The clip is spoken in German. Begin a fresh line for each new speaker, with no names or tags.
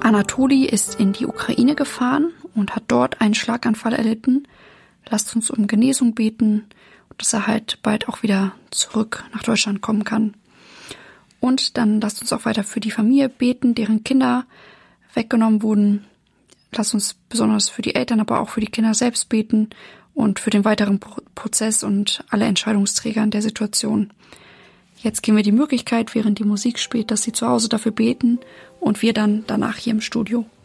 Anatoli ist in die Ukraine gefahren und hat dort einen Schlaganfall erlitten. Lasst uns um Genesung beten, dass er halt bald auch wieder zurück nach Deutschland kommen kann. Und dann lasst uns auch weiter für die Familie beten, deren Kinder weggenommen wurden. Lasst uns besonders für die Eltern, aber auch für die Kinder selbst beten und für den weiteren Prozess und alle Entscheidungsträger in der Situation. Jetzt geben wir die Möglichkeit, während die Musik spielt, dass sie zu Hause dafür beten und wir dann danach hier im Studio.